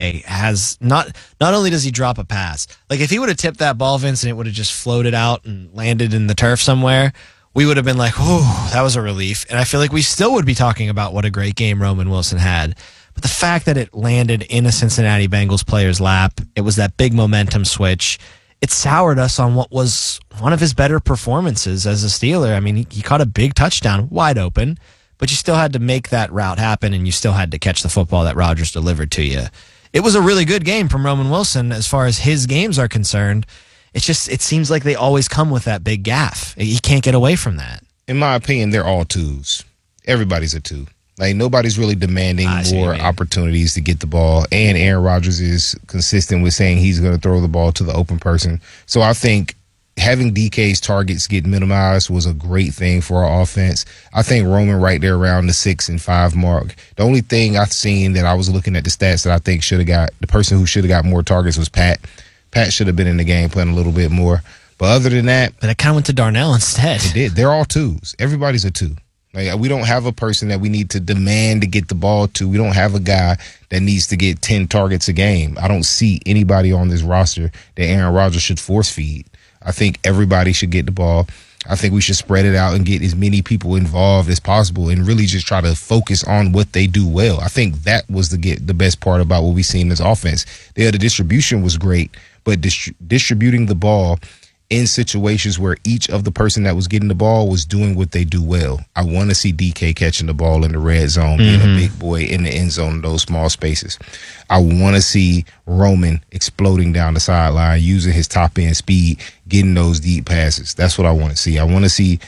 DK has not only does he drop a pass, like if he would have tipped that ball, Vince, and it would have just floated out and landed in the turf somewhere, we would have been like, oh, that was a relief. And I feel like we still would be talking about what a great game Roman Wilson had. But the fact that it landed in a Cincinnati Bengals player's lap, it was that big momentum switch. It soured us on what was one of his better performances as a Steeler. I mean, he caught a big touchdown wide open, but you still had to make that route happen, and you still had to catch the football that Rodgers delivered to you. It was a really good game from Roman Wilson as far as his games are concerned. It's just, it seems like they always come with that big gaffe. He can't get away from that. In my opinion, they're all twos. Everybody's a two. Like, nobody's really demanding more opportunities to get the ball, and Aaron Rodgers is consistent with saying he's going to throw the ball to the open person. So I think having DK's targets get minimized was a great thing for our offense. I think Roman right there around the 6 and 5 mark. The only thing I've seen that I was looking at the stats that I think should have got, the person who should have got more targets was Pat. Pat should have been in the game playing a little bit more. But other than that. But it kind of went to Darnell instead. It did. They're all twos. Everybody's a two. Like, we don't have a person that we need to demand to get the ball to. We don't have a guy that needs to get 10 targets a game. I don't see anybody on this roster that Aaron Rodgers should force feed. I think everybody should get the ball. I think we should spread it out and get as many people involved as possible and really just try to focus on what they do well. I think that was the best part about what we seen in this offense. The distribution was great, but distributing the ball in situations where each of the person that was getting the ball was doing what they do well. I want to see DK catching the ball in the red zone, being a big boy in the end zone in those small spaces. I want to see Roman exploding down the sideline, using his top end speed, getting those deep passes. That's what I want to see. I want to see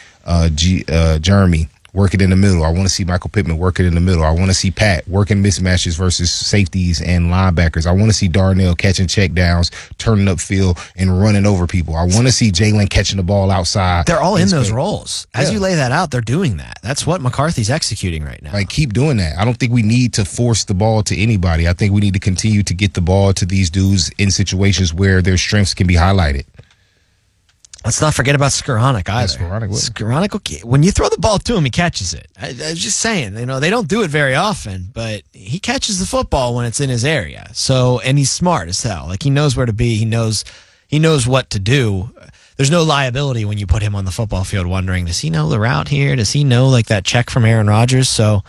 Jeremy work it in the middle. I want to see Michael Pittman work it in the middle. I want to see Pat working mismatches versus safeties and linebackers. I want to see Darnell catching check downs, turning upfield, and running over people. I want to see Jalen catching the ball outside. They're all in those roles. As you lay that out, they're doing that. That's what McCarthy's executing right now. Like, keep doing that. I don't think we need to force the ball to anybody. I think we need to continue to get the ball to these dudes in situations where their strengths can be highlighted. Let's not forget about Skoranek either. Skoranek, when you throw the ball to him, he catches it. I was just saying, they don't do it very often, but he catches the football when it's in his area. So, and he's smart as hell. Like, he knows where to be. He knows what to do. There's no liability when you put him on the football field wondering, does he know the route here? Does he know, like, that check from Aaron Rodgers? So,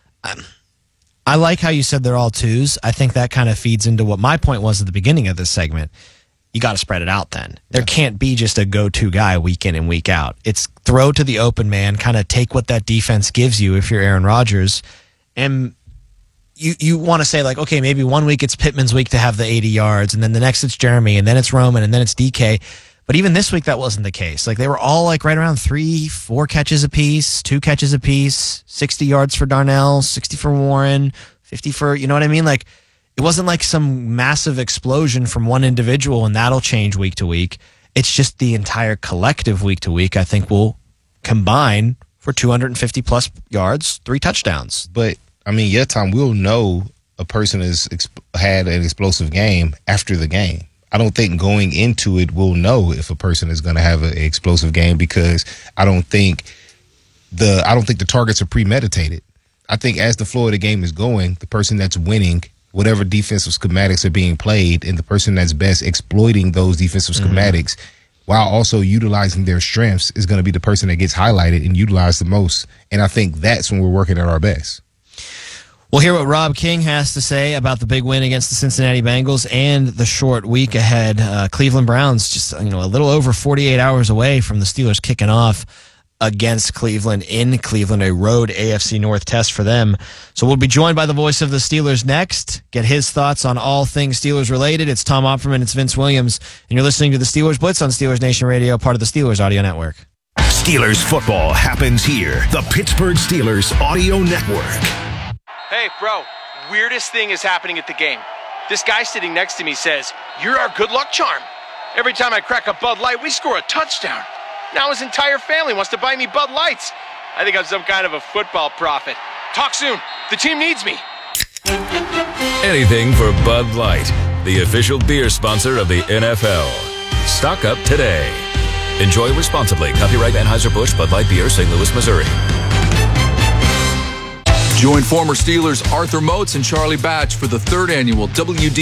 I like how you said they're all twos. I think that kind of feeds into what my point was at the beginning of this segment. You got to spread it out then. There can't be just a go-to guy week in and week out. It's throw to the open man, kind of take what that defense gives you if you're Aaron Rodgers. And you want to say, like, okay, maybe 1 week it's Pittman's week to have the 80 yards, and then the next it's Jeremy, and then it's Roman, and then it's DK. But even this week, that wasn't the case. Like, they were all like right around 3-4 catches apiece, 2 catches apiece, 60 yards for Darnell, 60 for Warren, 50 for, you know what I mean? Like, it wasn't like some massive explosion from one individual, and that'll change week to week. It's just the entire collective week to week, I think, will combine for 250-plus yards, 3 touchdowns. But, I mean, Tom, we'll know a person has had an explosive game after the game. I don't think going into it we'll know if a person is going to have an explosive game because I don't think the targets are premeditated. I think as the flow of the game is going, the person that's winning – whatever defensive schematics are being played and the person that's best exploiting those defensive schematics while also utilizing their strengths is going to be the person that gets highlighted and utilized the most. And I think that's when we're working at our best. We'll hear what Rob King has to say about the big win against the Cincinnati Bengals and the short week ahead. Cleveland Browns just a little over 48 hours away from the Steelers kicking off against Cleveland in Cleveland, a road AFC North test for them. So we'll be joined by the voice of the Steelers next, get his thoughts on all things Steelers related. It's Tom Opperman, it's Vince Williams, and you're listening to the Steelers Blitz on Steelers Nation Radio, part of the Steelers Audio Network. Steelers football happens here, the Pittsburgh Steelers Audio Network. Hey, bro, weirdest thing is happening at the game. This guy sitting next to me says, "You're our good luck charm. Every time I crack a Bud Light, we score a touchdown. Now his entire family wants to buy me Bud Lights. I think I'm some kind of a football prophet. Talk soon. The team needs me." Anything for Bud Light, the official beer sponsor of the NFL. Stock up today. Enjoy responsibly. Copyright Anheuser-Busch Bud Light Beer, St. Louis, Missouri. Join former Steelers Arthur Moats and Charlie Batch for the 3rd annual WD